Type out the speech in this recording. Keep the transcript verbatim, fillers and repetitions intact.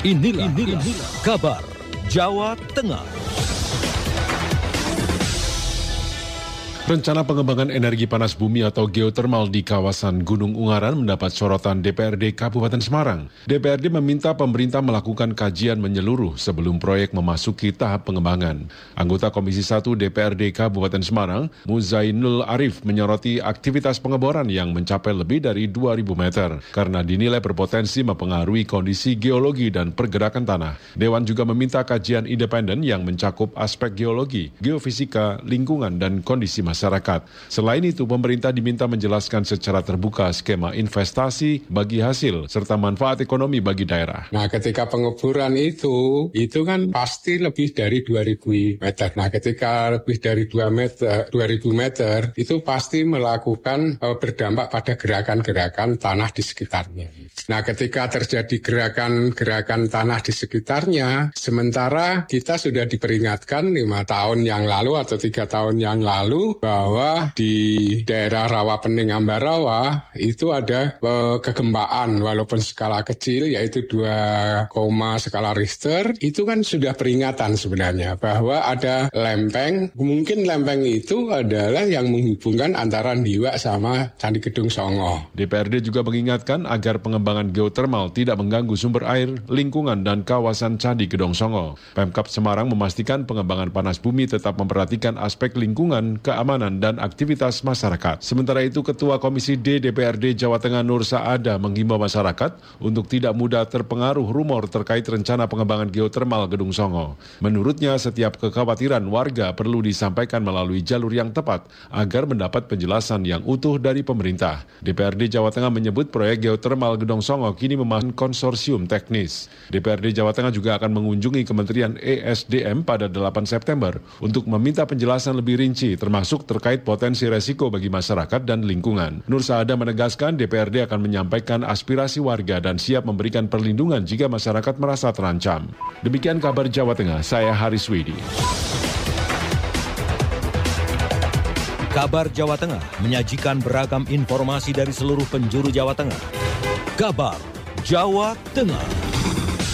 Inilah, inilah kabar Jawa Tengah. Rencana pengembangan energi panas bumi atau geotermal di kawasan Gunung Ungaran mendapat sorotan D P R D Kabupaten Semarang. D P R D meminta pemerintah melakukan kajian menyeluruh sebelum proyek memasuki tahap pengembangan. Anggota Komisi satu D P R D Kabupaten Semarang, Muzainul Arif, menyoroti aktivitas pengeboran yang mencapai lebih dari dua ribu meter karena dinilai berpotensi mempengaruhi kondisi geologi dan pergerakan tanah. Dewan juga meminta kajian independen yang mencakup aspek geologi, geofisika, lingkungan, dan kondisi masyarakat. Masyarakat. Selain itu, pemerintah diminta menjelaskan secara terbuka skema investasi bagi hasil serta manfaat ekonomi bagi daerah. Nah, ketika pengeboran itu, itu kan pasti lebih dari dua ribu meter. Nah, ketika lebih dari dua ribu meter, itu pasti melakukan uh, berdampak pada gerakan-gerakan tanah di sekitarnya. Nah, ketika terjadi gerakan-gerakan tanah di sekitarnya, sementara kita sudah diperingatkan lima tahun yang lalu atau tiga tahun yang lalu, bahwa di daerah Rawapening Ambarawa itu ada uh, kegempaan walaupun skala kecil yaitu dua koma skala Richter. Itu kan sudah peringatan sebenarnya bahwa ada lempeng, mungkin lempeng itu adalah yang menghubungkan antara Ndiwak sama Candi Gedong Songo. D P R D juga mengingatkan agar pengembangan geotermal tidak mengganggu sumber air, lingkungan, dan kawasan Candi Gedong Songo. Pemkab Semarang memastikan pengembangan panas bumi tetap memperhatikan aspek lingkungan, keamanan, dan aktivitas masyarakat. Sementara itu, Ketua Komisi D D P R D Jawa Tengah Nur Saada menghimbau masyarakat untuk tidak mudah terpengaruh rumor terkait rencana pengembangan geotermal Gedung Songo. Menurutnya, setiap kekhawatiran warga perlu disampaikan melalui jalur yang tepat agar mendapat penjelasan yang utuh dari pemerintah. D P R D Jawa Tengah menyebut proyek geotermal Gedong Songo kini memasuki konsorsium teknis. D P R D Jawa Tengah juga akan mengunjungi Kementerian E S D M pada delapan September untuk meminta penjelasan lebih rinci termasuk terkait potensi resiko bagi masyarakat dan lingkungan. Nur Saada menegaskan D P R D akan menyampaikan aspirasi warga dan siap memberikan perlindungan jika masyarakat merasa terancam. Demikian kabar Jawa Tengah, saya Haris Widi. Kabar Jawa Tengah menyajikan beragam informasi dari seluruh penjuru Jawa Tengah. Kabar Jawa Tengah.